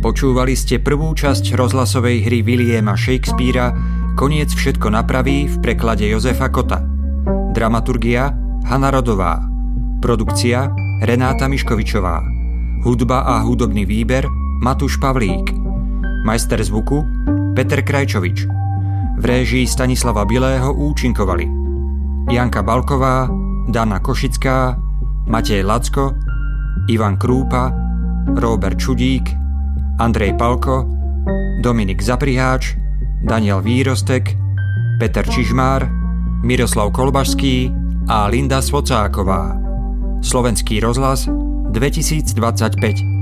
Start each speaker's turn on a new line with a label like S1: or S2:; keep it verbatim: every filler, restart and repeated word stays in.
S1: Počúvali ste prvú časť rozhlasovej hry Williama Shakespearea Koniec všetko napraví v preklade Jozefa Kota. Dramaturgia Hana Rodová. Produkcia Renáta Miškovičová. Hudba a hudobný výber Matúš Pavlík. Majster zvuku Peter Krajčovič. V réžii Stanislava Bilého účinkovali Janka Balková, Dana Košická, Matej Lacko, Ivan Krúpa, Róbert Čudík, Andrej Palko, Dominik Zapriháč, Daniel Výrostek, Peter Čižmár, Miroslav Kolbašský a Linda Svocáková. Slovenský rozhlas dvetisícdvadsaťpäť.